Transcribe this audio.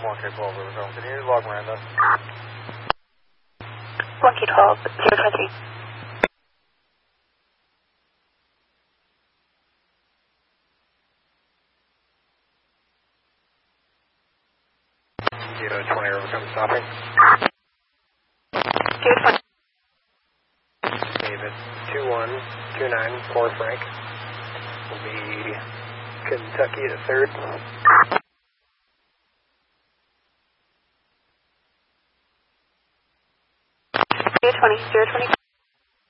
1K12 River Zone. Can you log Miranda? 1K12, 023. Kilo 20 River Zone stopping. Kilo 20. David 21294 Frank. Will be Kentucky at 3rd. Kilo 20, 020.